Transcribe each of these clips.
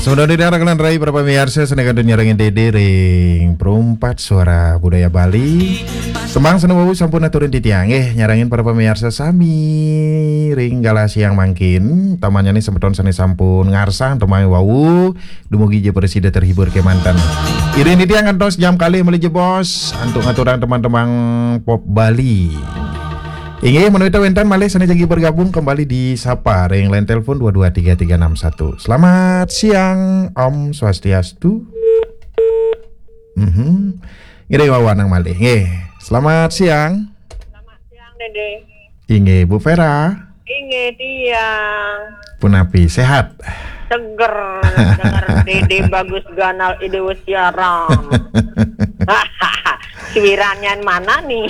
Sudah didengarkan Rai para pemirsa senekan nyarengin Dede ring perumpat suara budaya Bali. Sembang senewu sampun aturin titiang nyarengin para pemirsa sami ring gala siang mangkin. Tamannya nih sempeton sane sampun ngarsang temai wau dumugi je presiden terhibur ke mantan. Iring titiang kantos jam kali meuli bos antuk ngaturan teman-teman pop Bali. Ingin menuju wentan malih sana jagi bergabung kembali di Sapa ring line telepon 223361. Selamat siang Om Swastiastu. Ngiri wawanang malih. Selamat siang. Selamat siang Dede. Inge Bu Vera. Inge tiang. Punapi sehat. Seger dengar Dede bagus ganal ide siaran. Ciwirannya mana nih?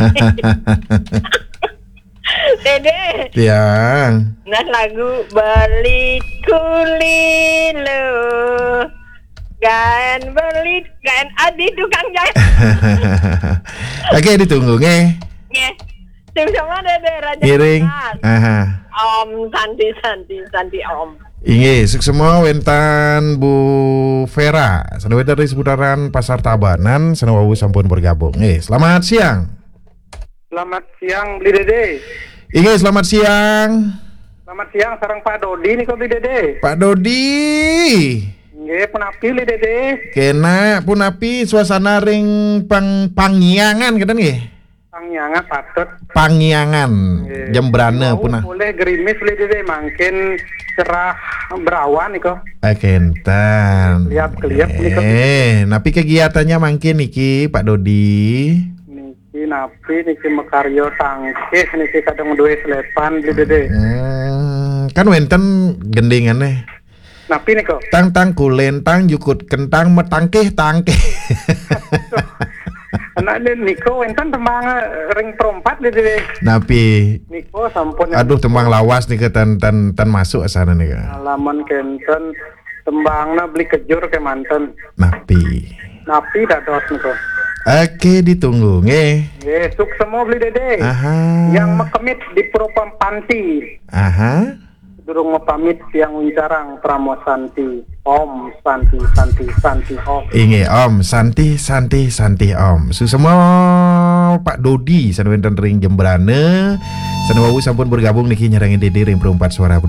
Dede. Tiang. Nah lagu beli kulilo. Gan adi tukang jahit. Oke ditunggu nge. Nge. Tim sama Dede Raja. Ngiring. Aha. Om Santi Om. Inge, semua wentan Bu Vera. Sana dari seputaran Pasar Tabanan, sana wawu sampun bergabung. Selamat siang. Selamat siang Beli Dede. Inge, selamat siang. Selamat siang sareng Pak Dodi nih kok Beli Dede. Pak Dodi. Nggih, punapi Beli Dede. Kena punapi suasana ring pangyangan keten nggih. Pangyangan patut. Pangyangan. Jembrane punah. Boleh gerimis Beli Dede mangkin cerah berawan nih kok. Kentan. Kelihap nih kok. Napi kegiatannya mangkin niki Pak Dodi. Niki napi niki mekaryo tangkeh niki kadang duwe selepan Beli Dede. Kan wenten gendingannya. Napi nih kok. Tang kulentang jukut kentang metangkeh tangkeh. Anak Niko enten tembang ring perempat Beli Dede. Napi. Niko sampun. Aduh tembang lawas nih ke tan masuk asana nih ka. Alaman kenten tembangna beli kejur ke manten. Napi dados niko. Oke ditunggu nge. Suk semua Beli Dede. Aha. Yang mekemit di Propam Panti. Aha. Durung mepamit yang uncarang Pramo Santi. Om Santi Om. Inge Om Santi Om. Semua Pak Dodi sanwenten ring Jembrane. Sanwawu sampun bergabung niki nyerangin Dede ring perumpat suara